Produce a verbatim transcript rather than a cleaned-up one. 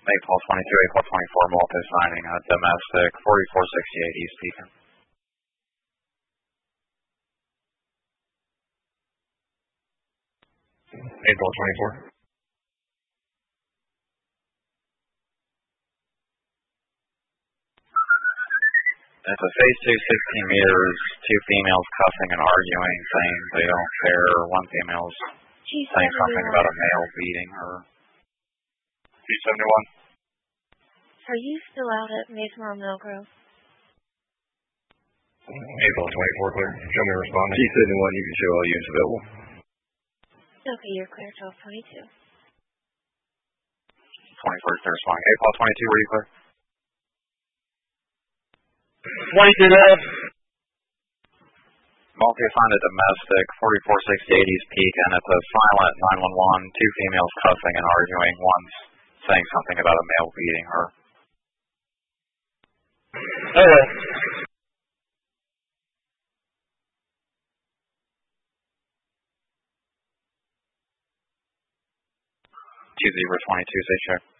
April twenty-two, April twenty-four, multi-signing a domestic, forty-four sixty-eight East Pekin. April twenty-four. It's a phase two, sixteen meters, two females cussing and arguing, saying they don't care. One female's saying something about a male beating her. G seventy-one. Are you still out at Mason Mill Grove? April twenty-four, clear. Show me responding. G seventy-one, you can show all units available. Okay, you're clear, twelve twenty-two. twenty-four, clear responding. April twenty-two, were you clear? twenty-two, Dad. Multi-assigned a domestic, forty-four sixty-eight East Pekin. It's a silent nine one one, two females cussing and arguing. One's saying something about a male beating her. Okay. two zero twenty-two, say check.